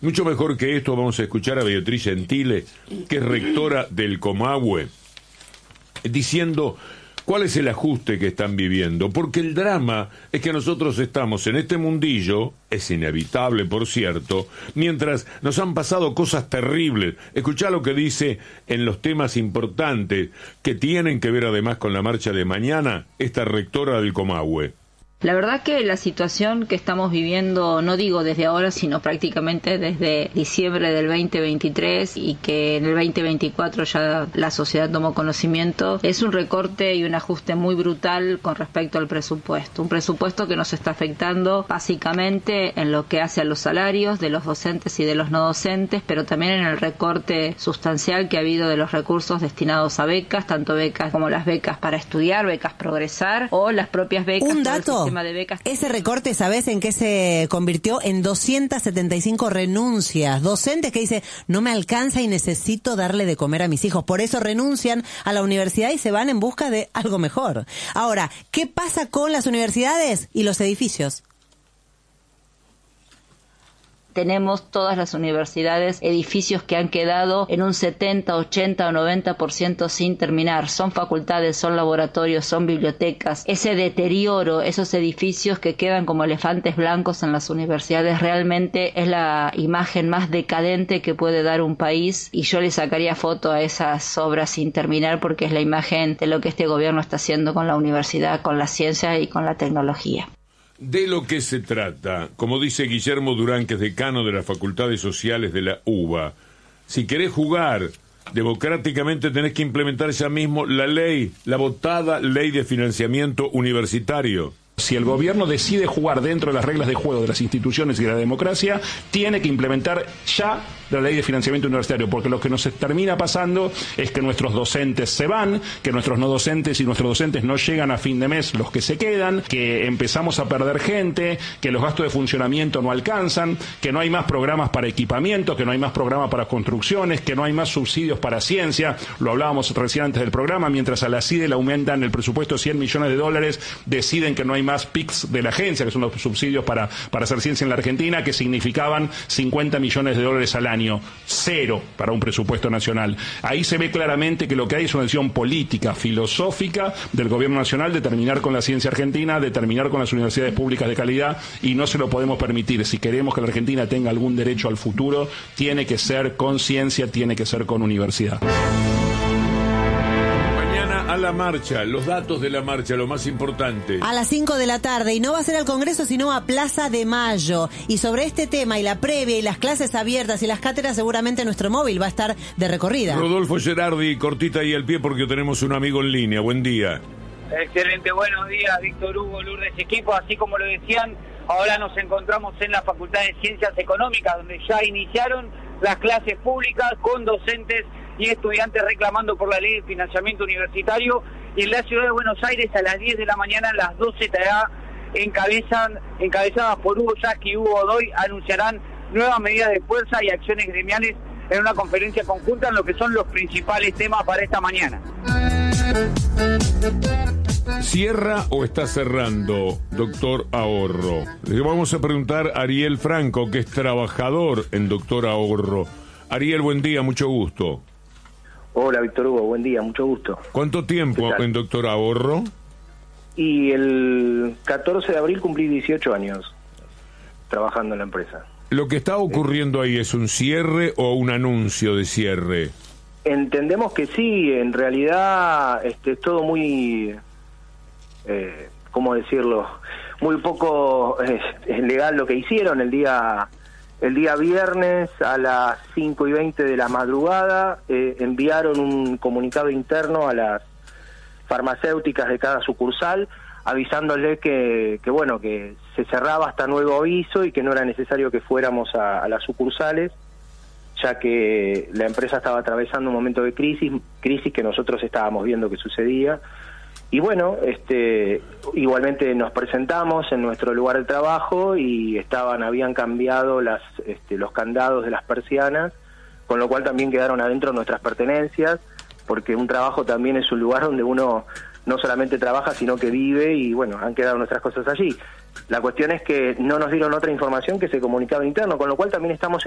Mucho mejor que esto vamos a escuchar a Beatriz Gentile, que es rectora del Comahue, diciendo cuál es el ajuste que están viviendo, porque el drama es que nosotros estamos en este mundillo, es inevitable por cierto, mientras nos han pasado cosas terribles. Escuchá lo que dice en los temas importantes que tienen que ver además con la marcha de mañana esta rectora del Comahue. La verdad que la situación que estamos viviendo, no digo desde ahora, sino prácticamente desde diciembre del 2023 y que en el 2024 ya la sociedad tomó conocimiento, es un recorte y un ajuste muy brutal con respecto al presupuesto. Un presupuesto que nos está afectando básicamente en lo que hace a los salarios de los docentes y de los no docentes, pero también en el recorte sustancial que ha habido de los recursos destinados a becas, tanto becas como las becas para estudiar, becas progresar o las propias becas. Un dato. De becas. Ese recorte, ¿sabés en qué se convirtió? En 275 renuncias. Docentes que dicen, no me alcanza y necesito darle de comer a mis hijos. Por eso renuncian a la universidad y se van en busca de algo mejor. Ahora, ¿qué pasa con las universidades y los edificios? Tenemos todas las universidades, edificios que han quedado en un 70, 80 o 90% sin terminar. Son facultades, son laboratorios, son bibliotecas. Ese deterioro, esos edificios que quedan como elefantes blancos en las universidades, realmente es la imagen más decadente que puede dar un país, y yo le sacaría foto a esas obras sin terminar porque es la imagen de lo que este gobierno está haciendo con la universidad, con la ciencia y con la tecnología. De lo que se trata, como dice Guillermo Durán, que es decano de las Facultades Sociales de la UBA, si querés jugar democráticamente tenés que implementar ya mismo la ley, la votada ley de financiamiento universitario. Si el gobierno decide jugar dentro de las reglas de juego de las instituciones y de la democracia, tiene que implementar ya la ley de financiamiento universitario, porque lo que nos termina pasando es que nuestros docentes se van, que nuestros no docentes y nuestros docentes no llegan a fin de mes los que se quedan, que empezamos a perder gente, que los gastos de funcionamiento no alcanzan, que no hay más programas para equipamiento, que no hay más programas para construcciones, que no hay más subsidios para ciencia. Lo hablábamos recién antes del programa, mientras a la CIDE le aumentan el presupuesto $100 millones, deciden que no hay más PICs de la agencia, que son los subsidios para hacer ciencia en la Argentina, que significaban $50 millones al año. Cero para un presupuesto nacional. Ahí se ve claramente que lo que hay es una decisión política, filosófica del gobierno nacional de terminar con la ciencia argentina, de terminar con las universidades públicas de calidad, y no se lo podemos permitir. Si queremos que la Argentina tenga algún derecho al futuro, tiene que ser con ciencia, tiene que ser con universidad. A la marcha, los datos de la marcha, lo más importante. A las 5 de la tarde, y no va a ser al Congreso, sino a Plaza de Mayo. Y sobre este tema, y la previa, y las clases abiertas, y las cátedras, seguramente nuestro móvil va a estar de recorrida. Rodolfo Gerardi, cortita ahí al pie porque tenemos un amigo en línea. Buen día. Excelente, buenos días, Víctor Hugo, Lourdes, equipo. Así como lo decían, ahora nos encontramos en la Facultad de Ciencias Económicas, donde ya iniciaron las clases públicas con docentes y estudiantes reclamando por la ley de financiamiento universitario. Y en la ciudad de Buenos Aires a las 10 de la mañana las 12 tareas encabezadas por Hugo Yasky y Hugo Godoy anunciarán nuevas medidas de fuerza y acciones gremiales en una conferencia conjunta en lo que son los principales temas para esta mañana. ¿Cierra o está cerrando, doctor Ahorro? Le vamos a preguntar a Ariel Franco, que es trabajador en Doctor Ahorro. Ariel, buen día, mucho gusto. Hola, Víctor Hugo, buen día, mucho gusto. ¿Cuánto tiempo en Doctor Ahorro? Y el 14 de abril cumplí 18 años trabajando en la empresa. ¿Lo que está ocurriendo ahí es un cierre o un anuncio de cierre? Entendemos que sí, en realidad es todo muy, ¿cómo decirlo? Muy poco legal lo que hicieron el día viernes a las 5:20 de la madrugada. Enviaron un comunicado interno a las farmacéuticas de cada sucursal avisándoles que se cerraba hasta nuevo aviso y que no era necesario que fuéramos a las sucursales, ya que la empresa estaba atravesando un momento de crisis que nosotros estábamos viendo que sucedía. Y bueno, igualmente nos presentamos en nuestro lugar de trabajo y habían cambiado los candados de las persianas, con lo cual también quedaron adentro nuestras pertenencias, porque un trabajo también es un lugar donde uno no solamente trabaja, sino que vive, y bueno, han quedado nuestras cosas allí. La cuestión es que no nos dieron otra información que ese comunicado interno, con lo cual también estamos